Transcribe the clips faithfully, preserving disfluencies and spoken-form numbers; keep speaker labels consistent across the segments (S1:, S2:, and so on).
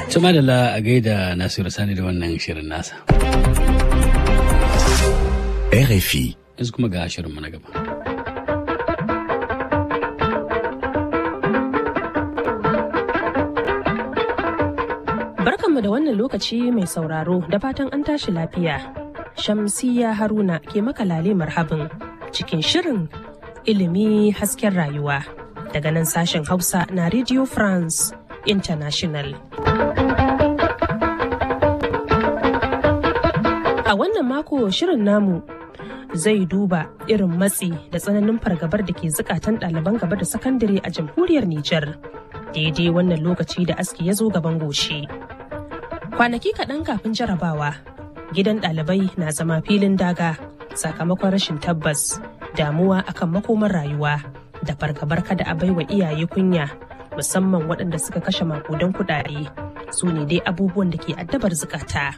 S1: Tuma da la a gaida Nasiru Sani da wannan shirin nasa.
S2: R F I.
S1: Yanzu kuma ga shirinmu na gaba.
S3: Barkanmu da wannan lokaci mai sauraro da fatan an tashi lafiya. Shamsiyya Haruna ke maka lale marhabin cikin shirin ilimi hasken rayuwa daga nan sashen Hausa na Radio France International. A wannan mako shirin namu zai duba irin matsi da tsananin fargabar da ke zukatan ɗaliban gaba da sakandare a jamhuriyar Nijar. Daidai wannan lokaci da aski ya zo gaban goshi. Kwanaki kaɗan kafin jarabawa, gidan ɗalibai na zama filin daga sakamakon rashin tabbas, damuwa akan makomar rayuwa da fargabar kada a baiwa iyaye kunya, musamman waɗanda suka kashe makudan kuɗaɗe. Su ne dai abubuwan da ke addabar zukata.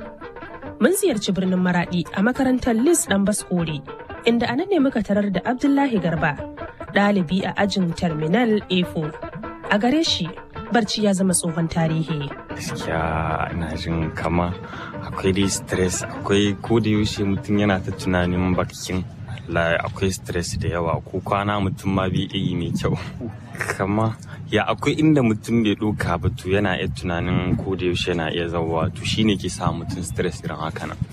S3: Mun ziyarci birnin Maraɗi a makarantar Lis ɗan Baskore, inda a nan ne muka tarar da Abdullahi Garba, ɗalibi a ajin Terminal A four. A gare shi, barci ya zama tsohon tarihi.
S4: Gaskiya ina jin kama akwai dai stress, akwai ko da yaushe mutum yana ta tunanin bakin Allah, akwai stress da yawa, ko kwana mutum ma bai yi mai kyau. Kama ya akwai inda mutum bai ɗauka ba to yana iya tunanin ko da yaushe yana iya zawa, to shine ke sa mutum stress irin haka nan.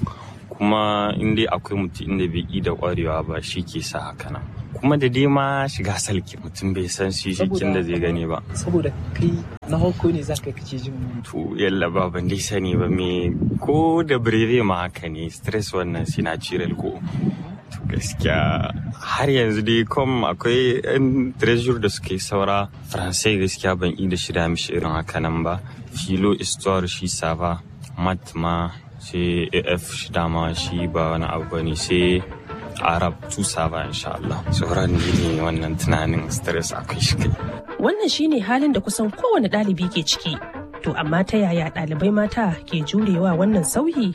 S4: Kuma in dai akwai mutum inda bai yi da ƙwarewa ba shi ke sa haka nan. Kuma da dai ma shiga salki mutum bai san shi shikin da zai gani ba.
S5: Saboda kai na hauko ne za ka kace jin
S4: to yalla ba ban dai sani ba me ko da breve ma haka ne, stress wannan sinatural ko. To gaskiya har yanzu dai kom akwai yan treasure da suke saura faransai, gaskiya ban yi da shida mishi irin haka nan ba. Philo, histoire shi sava, math ma sai A F shi dama shi ba wani abu bane, sai Arab tusa ba insha Allah. Sauran ne wannan tunanin stress akwai shi kai.
S3: Wannan shine halin da kusan kowane ɗalibi ke ciki. To amma ta yaya ɗalibai mata ke jurewa wannan sauyi?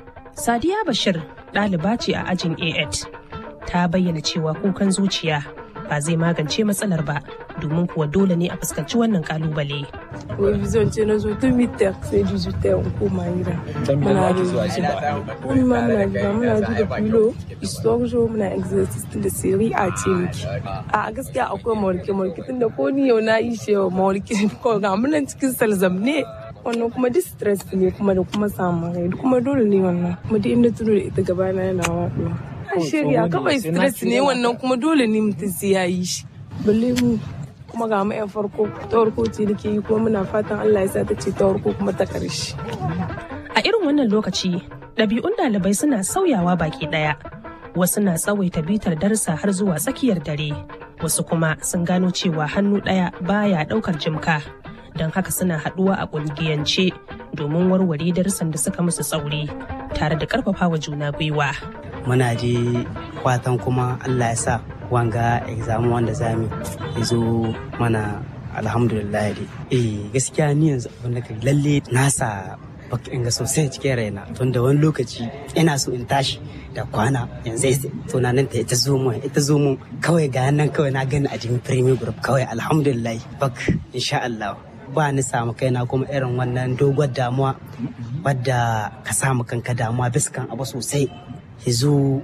S3: Sadiya Bashir ɗaliba ce a ajin A eight. Ta bayyana cewa kukan zuciya ba zai magance matsalar ba, domin kuwa dole ne a fuskanci wannan kalubale.
S6: Revision ce na zo tun mitar sai dijitar koma gida. Muna da wani ma muna da muna da filo, historijo, muna exercise tun da siri a ce miki. A gaskiya akwai mawarke mawarke tun da ko ni yau na yi shi yau mawarke ko ga munan cikin salzam ne. Wannan kuma distress ne kuma da kuma samun rai kuma dole ne wannan. Kuma duk inda tuno da ita gaba na yana waɗuwa. A shirya kawai stress ne wannan kuma dole ne mutum sai ya yi shi. Balle mu kuma ga mu 'yan farko ta farko ce da ke yi kuma muna fatan Allah ya sa ta ce ta farko kuma ta ƙarshe.
S3: A irin wannan lokaci ɗabi'un ɗalibai suna sauyawa baki ɗaya. Wasu na tsawaita bitar darsa har zuwa tsakiyar dare, wasu kuma sun gano cewa hannu ɗaya baya ɗaukar jimka, don haka suna haɗuwa a ƙungiyance domin warware darussan da suka musu tsauri tare da ƙarfafawa juna gwiwa.
S7: Muna je fatan kuma Allah ya sa wanga exam wanda zamu ya zo mana alhamdulillah dai. Eh gaskiya ni yanzu abin da lalle nasa bakin ga sosai cikin raina, tun da wani lokaci ina so in tashi da kwana yanzu tunanin ta ita zo mu ita zo mu kawai ga nan kawai na gani a cikin premier group kawai alhamdulillah bak insha Allah. Ba ni samu kaina kuma irin wannan dogon damuwa wadda ka samu kanka damuwa biskan abu sosai ya zo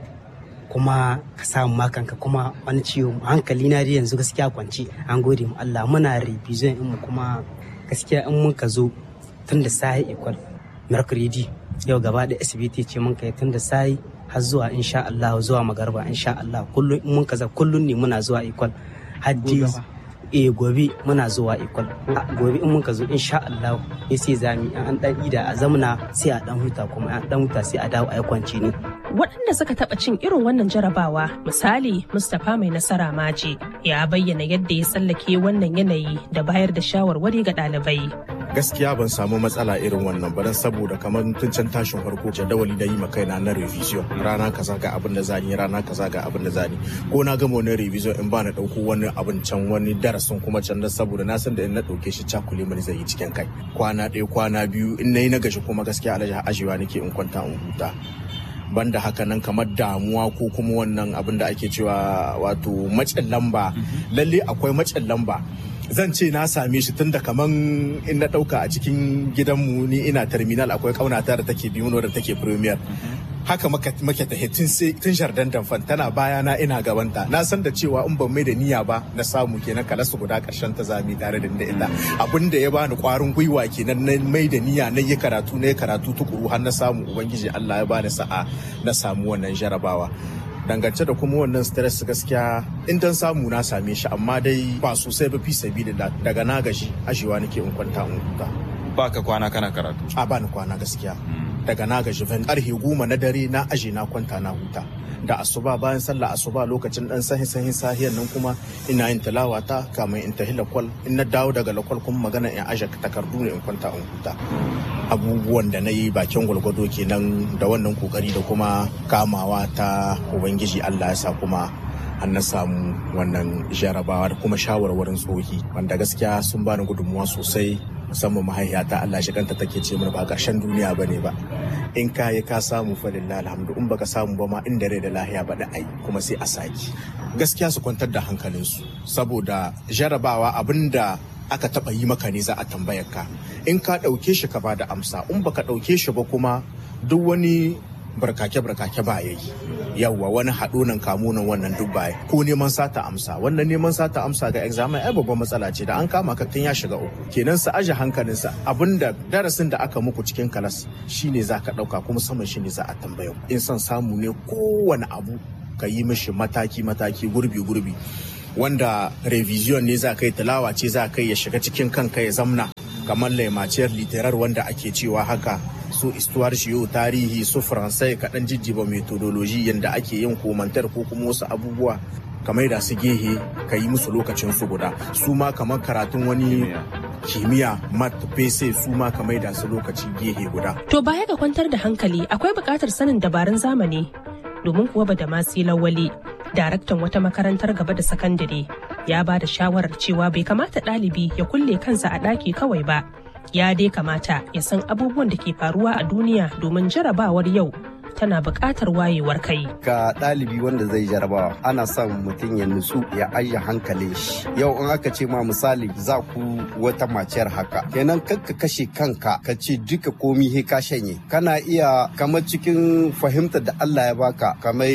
S7: kuma ka samu makanka kuma wani ciwo hankali na dai yanzu gaskiya kwanci. An gode mu Allah, muna revision in mu kuma gaskiya in mun ka zo tun da sai equal mercredi yau gaba da S B T ce mun kai tun da sai har zuwa insha Allah zuwa magarba insha Allah kullun in mun ka za kullun ne muna zuwa equal haddi eh gobe muna zuwa equal gobe in mun ka zo insha Allah ne sai zami an dan ida a zamna sai a dan huta kuma an dan huta sai a dawo a kwanci ne.
S3: Waɗanda suka taɓa cin irin wannan jarabawa, misali Mustapha Mai Nasara Maje, ya bayyana yadda ya tsallake wannan yanayi da bayar da shawarwari ga ɗalibai.
S8: Gaskiya ban samu matsala irin wannan ba, saboda kamar tun can tashin farko jadawali da yi makaina na revision rana kaza ga abin da zani rana kaza ga abin da zani, ko na gama wani revision in ba na ɗauko wani abin can wani darasin kuma can da saboda na san da in na ɗauke shi cakule mani zai yi cikin kai kwana ɗaya kwana biyu in na yi na gashi kuma gaskiya alaji ajiyewa nake in kwanta in huta. Banda haka nan kamar damuwa ko kuma wannan abin da ake cewa wato macin lamba, lalle akwai macin lamba zan ce na same shi tun da kaman in na ɗauka a cikin gidanmu ni ina terminal akwai ƙaunata da take biyu da take premier. Haka make ta tun tun jardin damfan tana baya na ina gabanta na san da cewa in ban mai da niyya ba na samu kenan kalasu guda karshen ta zami tare da ita abin da ya bani kwarin gwiwa kenan na mai da niyya na yi karatu na yi karatu tukuru har na samu ubangiji Allah ya bani sa'a na samu wannan jarabawa. Dangance da kuma wannan stress gaskiya in dan samu na same shi amma dai ba sosai ba fi sabilillah daga na gaji ashewa nake in kwanta in huta.
S4: Ba ka kwana kana karatu?
S8: A ba ni kwana gaskiya. Daga na gaji fen karfe goma na dare na aje na kwanta na huta. Da asuba bayan sallah asuba lokacin dan sahin sahin sahiyan nan kuma ina yin tilawa ta kamar in tahi lakwal in na dawo daga lakwal kuma magana in aje takardu ne in kwanta in huta. Abubuwan da na yi bakin gwalgwado kenan da wannan kokari da kuma kamawa ta ubangiji Allah ya sa kuma an na samu wannan jarabawa da kuma shawarwarin tsohi wanda gaskiya sun bani gudunmuwa sosai musamman mahaifiyata Allah shi kanta take ce mana ba ƙarshen duniya bane ba in ka yi ka samu fa lillahi alhamdu in baka samu ba ma inda rai da lahiya ba da ai kuma sai a saki gaskiya su kwantar da hankalinsu saboda jarabawa abinda aka taba yi maka ne za a tambayar ka in ka dauke shi ka bada amsa in baka dauke shi ba kuma duk wani barkake-barkake ba ya yi yawwa wani haɗo nan kamo nan wannan duk baya ko neman sata amsa wannan neman sata amsa ga examen ai babban matsala ce da an kama ka tun ya shiga uku kenan sa aje hankalinsa abinda darasin da aka muku cikin kalas shine za ka ɗauka kuma saman shine za a tambaya in son samu ne kowane abu ka yi mishi mataki-mataki gurbi-gurbi wanda revision ne za ka yi tilawa ce za ka yi ya shiga cikin kanka ya zamna kamar laimaciyar literar wanda ake cewa haka su istuwar shiyo tarihi su faransai kaɗan jijjiba metodoloji yadda ake yin komantar ko kuma wasu abubuwa kamar da su gehe ka yi musu lokacin su guda su ma kamar karatun wani kimiyya mat pese su ma kamar da su lokaci gehe guda.
S3: To baya ga kwantar da hankali akwai buƙatar sanin dabarun zamani domin kuwa bada masu lawali daraktan wata makarantar gaba da sakandare ya ba da shawarar cewa bai kamata ɗalibi ya kulle kansa a ɗaki kawai ba ya dai kamata ya san abubuwan da ke faruwa a duniya domin jarabawar yau tana buƙatar wayewar kai.
S2: Ga ɗalibi wanda zai jarabawa ana son mutum ya nutsu ya ajiye hankalin shi. Yau in aka ce ma misali za ku wata maciyar haka. Kenan kanka kashe kanka ka ce duka komi he ka shanye. Kana iya kamar cikin fahimtar da Allah ya baka kamar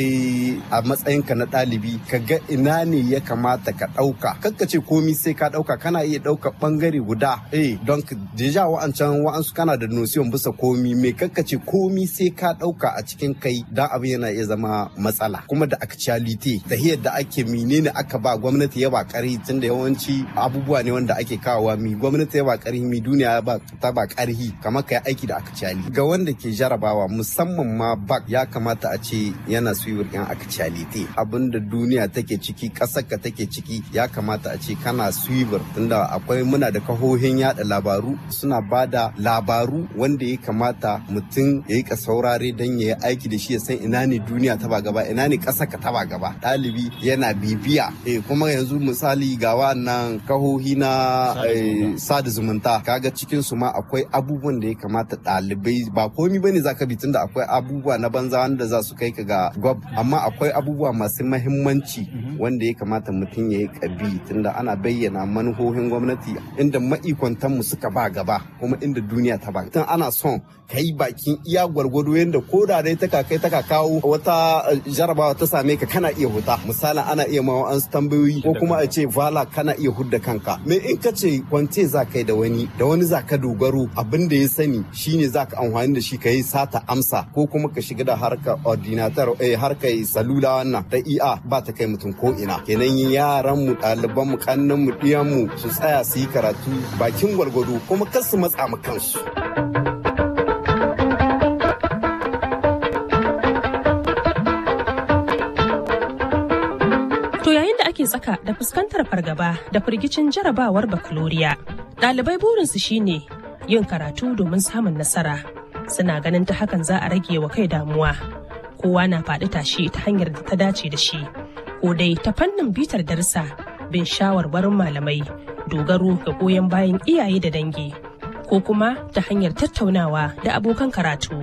S2: a matsayinka na ɗalibi ka ga ina ne ya kamata ka ɗauka. Kanka ce komi sai ka ɗauka kana iya ɗauka ɓangare guda. Eh don deja wa'ancan wa'ansu kana da nosiyon bisa komi me kanka ce komi sai ka ɗauka a cikin kai dan abin yana iya zama matsala kuma da actuality da yadda ake menene aka ba gwamnati ya ba karhi tunda yawanci abubuwa ne wanda ake kawowa mi gwamnati ya ba karhi mi duniya ba ta ba karhi kamar kai aiki da actuality ga wanda ke jarabawa musamman ma bak ya kamata a ce yana suyiwar yan actuality abinda duniya take ciki kasar ka take ciki ya kamata a ce kana suyiwar tunda akwai muna da kahohin yada labaru suna bada labaru wanda ya kamata mutum ya yi ka saurare dan ya aiki da shi ya san ina ne duniya ta ba gaba ina ne ƙasa ka ta ba gaba ɗalibi yana bibiya eh kuma yanzu misali ga wannan kahohi na sada zumunta kaga cikin su ma akwai abubuwan da ya kamata ɗalibai ba komi bane zaka bi tunda akwai abubuwa na banza wanda za su kai ka ga gwab amma akwai abubuwa masu mahimmanci wanda ya kamata mutum ya yi kabi tunda ana bayyana manuhohin gwamnati inda ma'ikwantan mu suka ba gaba kuma inda duniya ta ba tun ana son kai bakin iya gwargwado yanda ko da dai ta kai ta kawo wata jarabawa ta same ka kana iya huta misalin ana iya ma an tambayoyi ko kuma a ce vala kana iya hudda kanka me in ka ce kwance za ka yi da wani da wani za ka dogaro abin da ya sani shine za ka amfani da shi ka yi sata amsa ko kuma ka shiga da harkar ordinator eh harkar salula wannan ta iya ba ta kai mutum ko ina kenan yaran mu ɗaliban mu kannan mu diyan mu su tsaya su yi karatu bakin gwargwado kuma kar su matsa mu kansu.
S3: ake tsaka da fuskantar fargaba da firgicin jarabawar bakaloriya. Ɗalibai burinsu shine yin karatu domin samun nasara. Suna ganin ta hakan za a rage wa kai damuwa. Kowa na faɗi tashi ta hanyar da ta dace da shi. Ko dai ta fannin bitar darsa, bin shawarwarin malamai, dogaro ga goyon bayan iyaye da dangi. Ko kuma ta hanyar tattaunawa da abokan karatu.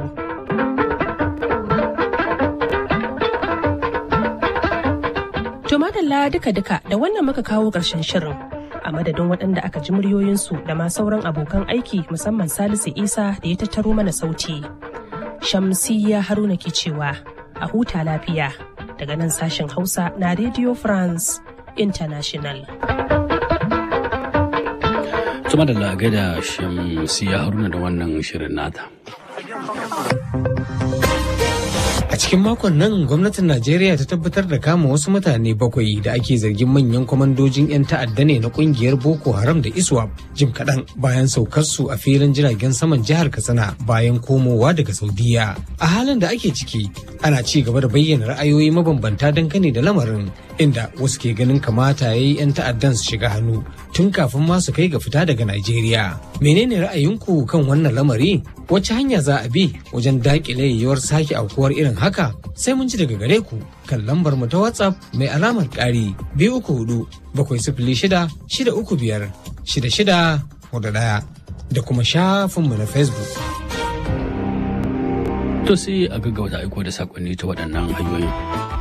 S3: To madalla duka-duka da wannan muka kawo ƙarshen shirin. A A madadin waɗanda aka ji muryoyinsu da ma sauran abokan aiki musamman Salisu Isa da ya tattaro mana sauti. Shamsiyya Haruna ke cewa a huta lafiya daga nan sashen Hausa na Radio France International.
S1: Tuma da lagai da Shamsiyya Haruna da wannan shirin nata.
S9: A cikin makon nan gwamnatin Najeriya ta tabbatar da kama wasu mutane bakwai da ake zargin manyan kwamandojin 'yan ta'adda ne na kungiyar Boko Haram da ISWAP jim kaɗan bayan saukarsu a filin jiragen saman jihar Katsina bayan komowa daga Saudiya. A halin da ake ciki ana ci gaba da bayyana ra'ayoyi mabambanta dangane da lamarin inda wasu ke ganin kamata ya yi 'yan ta'addan su shiga hannu tun kafin ma su kai ga fita daga Najeriya. Menene ra'ayinku kan wannan lamari? Wace hanya za a bi wajen daƙile yiwuwar sake aukuwar irin haka? Sai mun ji daga gare ku kan lambar mu ta WhatsApp mai alamar ƙari biyu uku hudu bakwai sifili shida shida uku biyar shida shida hudu ɗaya da kuma shafinmu na Facebook.
S1: To sai a gaggauta aiko da sakonni ta waɗannan hanyoyin.